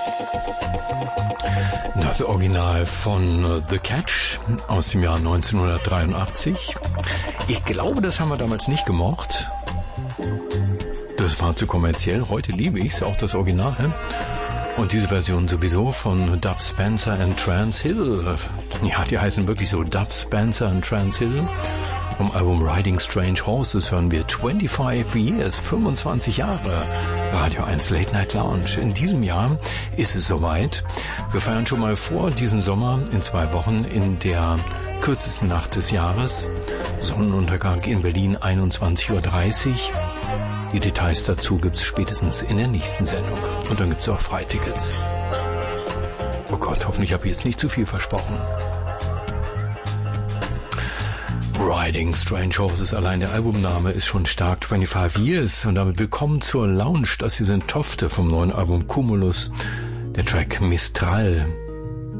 Das Original von The Catch aus dem Jahr 1983. Ich glaube, das haben wir damals nicht gemocht. Das war zu kommerziell. Heute liebe ich es, auch das Original. Und diese Version sowieso von Dub Spencer and Trance Hill. Ja, die heißen wirklich so Dub Spencer and Trance Hill. Vom Album Riding Strange Horses hören wir 25 Years, 25 Jahre. Radio 1 Late Night Lounge. In diesem Jahr ist es soweit. Wir feiern schon mal vor diesen Sommer in 2 Wochen in der kürzesten Nacht des Jahres. Sonnenuntergang in Berlin 21.30 Uhr. Die Details dazu gibt's spätestens in der nächsten Sendung. Und dann gibt's auch Freitickets. Oh Gott, hoffentlich habe ich jetzt nicht zu viel versprochen. Riding Strange Horses, allein der Albumname ist schon stark. 25 Years und damit willkommen zur Lounge. Das hier sind Tofte vom neuen Album Cumulus, der Track Mistral.